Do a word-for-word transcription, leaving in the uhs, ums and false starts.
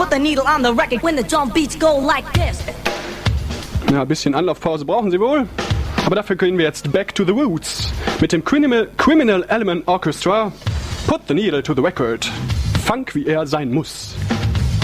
the needle on the record when the drum beats go like this. Ja, ein bisschen Anlaufpause brauchen Sie wohl. Aber dafür können wir jetzt Back to the Roots mit dem Criminal, Criminal Element Orchestra. Put the needle to the record. Funk, wie er sein muss.